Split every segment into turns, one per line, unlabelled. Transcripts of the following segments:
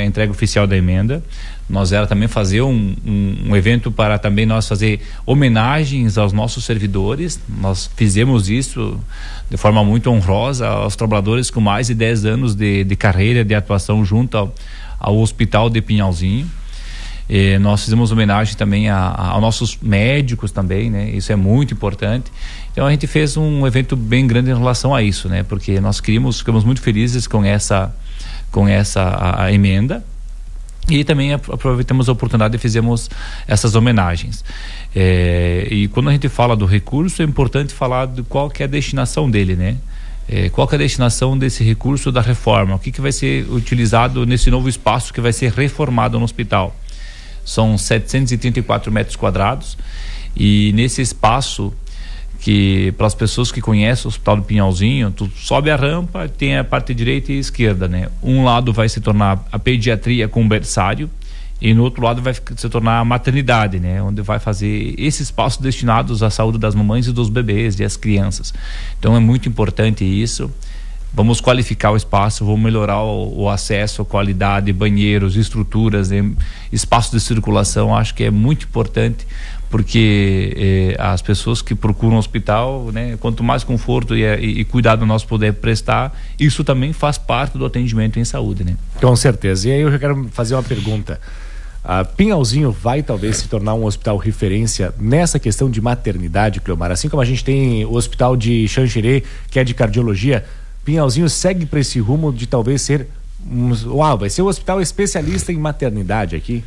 a entrega oficial da emenda. Nós era também fazer um evento para também nós fazer homenagens aos nossos servidores. Nós fizemos isso de forma muito honrosa aos trabalhadores com mais de 10 anos de carreira, de atuação junto ao Hospital de Pinhalzinho. Nós fizemos homenagem também aos nossos médicos também, né? Isso é muito importante. Então a gente fez um evento bem grande em relação a isso, né? Porque nós ficamos muito felizes com essa a emenda. E também aproveitamos a oportunidade e fizemos essas homenagens. E quando a gente fala do recurso, é importante falar de qual que é a destinação dele, né? Qual que é a destinação desse recurso da reforma? O que vai ser utilizado nesse novo espaço que vai ser reformado no hospital? São 734 metros quadrados, e nesse espaço, que para as pessoas que conhecem o Hospital do Pinhalzinho, tu sobe a rampa, tem a parte direita e esquerda, né? Um lado vai se tornar a pediatria com berçário, e no outro lado vai se tornar a maternidade, né? Onde vai fazer esse espaço destinados à saúde das mamães e dos bebês e as crianças. Então é muito importante isso. Vamos qualificar o espaço, vamos melhorar o acesso, a qualidade, banheiros, estruturas, espaço de circulação. Acho que é muito importante, porque as pessoas que procuram um hospital, né, quanto mais conforto e cuidado nós puder prestar, isso também faz parte do atendimento em saúde, né?
Com certeza. E aí eu já quero fazer uma pergunta. Pinhalzinho vai talvez se tornar um hospital referência nessa questão de maternidade, Cleomar? Assim como a gente tem o hospital de Xanxerê, que é de cardiologia, Pinhalzinho segue para esse rumo de talvez ser vai ser um hospital especialista em maternidade aqui?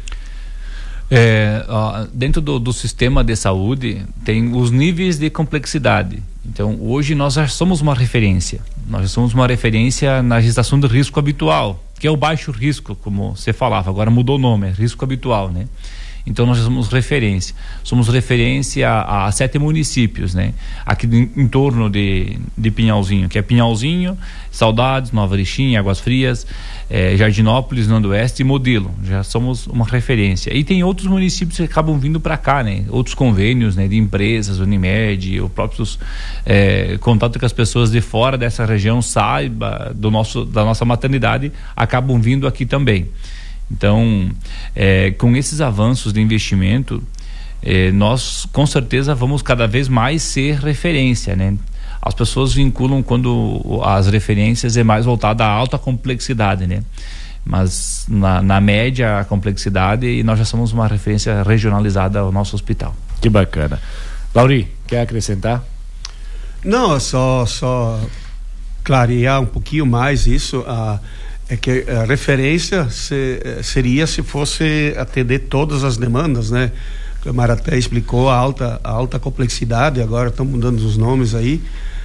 Dentro do sistema de saúde tem os níveis de complexidade. Então hoje nós já somos uma referência. Nós já somos uma referência na gestação de risco habitual, que é o baixo risco, como você falava, agora mudou o nome, é risco habitual, né? Então nós somos referência. Somos referência a 7 municípios, né? Aqui em torno de Pinhalzinho, que é Pinhalzinho, Saudades, Nova Erechim, Águas Frias, Jardinópolis, Noroeste e Modelo. Já somos uma referência. E tem outros municípios que acabam vindo para cá, né? Outros convênios, né? De empresas, Unimed, o próprios contato que as pessoas de fora dessa região saiba da nossa maternidade, acabam vindo aqui também. Então, com esses avanços de investimento, nós com certeza vamos cada vez mais ser referência, né? As pessoas vinculam quando as referências é mais voltada à alta complexidade, né? Mas na média a complexidade, e nós já somos uma referência regionalizada ao nosso hospital.
Que bacana. Lauri, quer acrescentar?
Não, só clarear um pouquinho mais isso. É que a referência seria se fosse atender todas as demandas, né? O Cleomar até explicou a alta complexidade, agora estão mudando os nomes aí.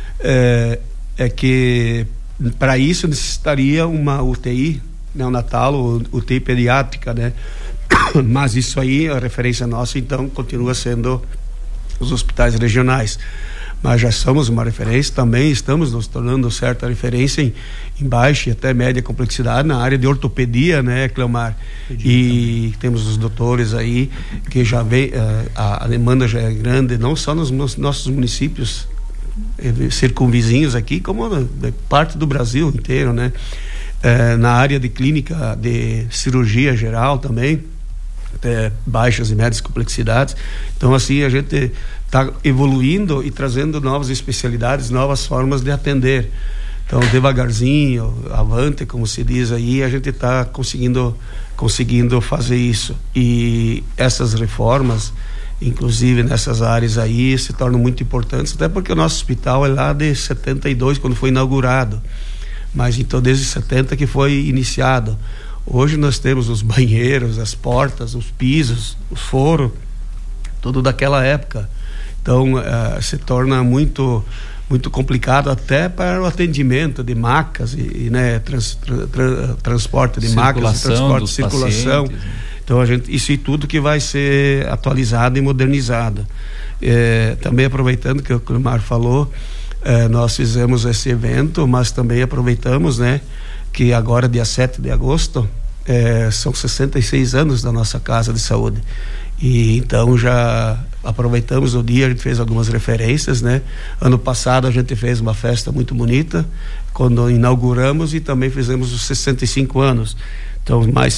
É que para isso necessitaria uma UTI neonatal ou UTI pediátrica, né? Mas isso aí, a referência nossa, então, continua sendo os hospitais regionais. Mas já somos uma referência, também estamos nos tornando certa referência em baixa e até média complexidade na área de ortopedia, né, Cleomar? E temos os doutores aí que já vem, a demanda já é grande, não só nos nossos municípios circunvizinhos aqui, como parte do Brasil inteiro, né? Na área de clínica de cirurgia geral também, até baixas e médias complexidades. Então, assim, a gente está evoluindo e trazendo novas especialidades, novas formas de atender. Então, devagarzinho, avante, como se diz aí, a gente está conseguindo fazer isso. E essas reformas, inclusive nessas áreas aí, se tornam muito importantes, até porque o nosso hospital é lá de 72, quando foi inaugurado. Mas então, desde 70 que foi iniciado. Hoje nós temos os banheiros, as portas, os pisos, os forros, tudo daquela época. Então se torna muito complicado até para o atendimento de macas né, transporte de macas, transporte de circulação. Pacientes, né? Então isso e tudo que vai ser atualizado e modernizado. Também aproveitando que o Cleomar falou, nós fizemos esse evento, mas também aproveitamos, né, que agora, dia 7 de agosto, são 66 anos da nossa Casa de Saúde. E então já aproveitamos o dia, a gente fez algumas referências, né? Ano passado a gente fez uma festa muito bonita, quando inauguramos, e também fizemos os 65 anos. Então, mais